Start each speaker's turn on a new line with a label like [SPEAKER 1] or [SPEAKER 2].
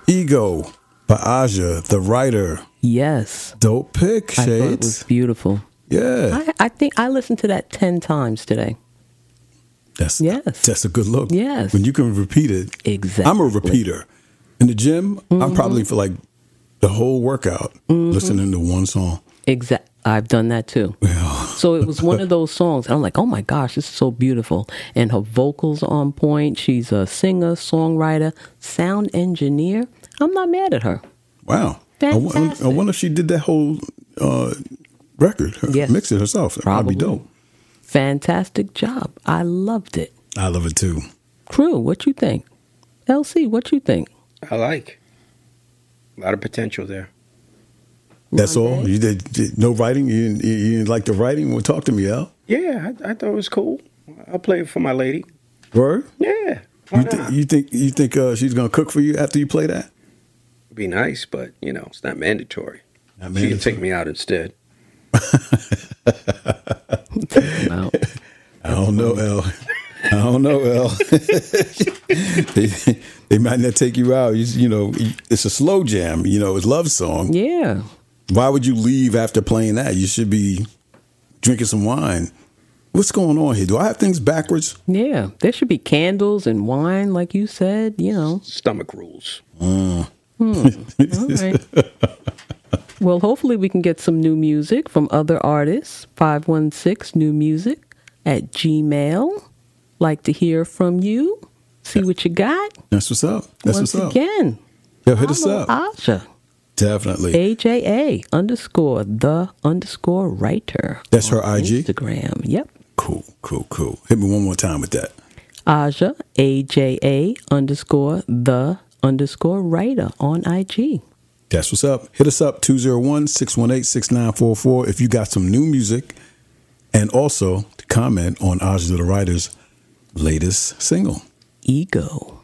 [SPEAKER 1] Ego by Aja, the writer.
[SPEAKER 2] Yes.
[SPEAKER 1] Dope pick, Shades.
[SPEAKER 2] I thought it was beautiful.
[SPEAKER 1] Yeah.
[SPEAKER 2] I think I listened to that 10 times today.
[SPEAKER 1] That's a good look.
[SPEAKER 2] Yes.
[SPEAKER 1] When you can repeat it.
[SPEAKER 2] Exactly.
[SPEAKER 1] I'm a repeater. In the gym, I'm probably for like the whole workout listening to one song.
[SPEAKER 2] I've done that too.
[SPEAKER 1] Yeah.
[SPEAKER 2] So it was one of those songs. And I'm like, oh my gosh, this is so beautiful. And her vocals on point. She's a singer, songwriter, sound engineer. I'm not mad at her.
[SPEAKER 1] Wow.
[SPEAKER 2] Fantastic.
[SPEAKER 1] I wonder if she did that whole record, mix it herself.
[SPEAKER 2] Probably.
[SPEAKER 1] That'd be dope.
[SPEAKER 2] Fantastic job. I loved it.
[SPEAKER 1] I love it too.
[SPEAKER 2] Crew, what you think? LC, what you think?
[SPEAKER 3] I like. A lot of potential there.
[SPEAKER 1] That's all? You did no writing? You didn't like the writing? Well, talk to me, Al.
[SPEAKER 3] Yeah, I thought it was cool. I'll play it for my lady.
[SPEAKER 1] Word?
[SPEAKER 3] Yeah.
[SPEAKER 1] You think she's going to cook for you after you play that?
[SPEAKER 3] Be nice, but, it's not mandatory.
[SPEAKER 1] Not
[SPEAKER 3] mandatory. She can take me out instead.
[SPEAKER 1] I don't know, L. They might not take you out. It's a slow jam. It's a love song.
[SPEAKER 2] Yeah.
[SPEAKER 1] Why would you leave after playing that? You should be drinking some wine. What's going on here? Do I have things backwards?
[SPEAKER 2] Yeah. There should be candles and wine, like you said,
[SPEAKER 3] Stomach rules.
[SPEAKER 2] All right. Well, hopefully we can get some new music from other artists. 516newmusic@gmail. Like to hear from you. See what you got.
[SPEAKER 1] That's what's up.
[SPEAKER 2] Once again.
[SPEAKER 1] Yo, hit us up.
[SPEAKER 2] Aja.
[SPEAKER 1] Definitely.
[SPEAKER 2] AJA__writer.
[SPEAKER 1] That's her IG?
[SPEAKER 2] Instagram. Yep.
[SPEAKER 1] Cool. Hit me one more time with that.
[SPEAKER 2] Aja, AJA__writer on IG.
[SPEAKER 1] That's what's up. Hit us up, 201-618-6944 if you got some new music, and also to comment on Aja the Writer's latest single,
[SPEAKER 2] Ego.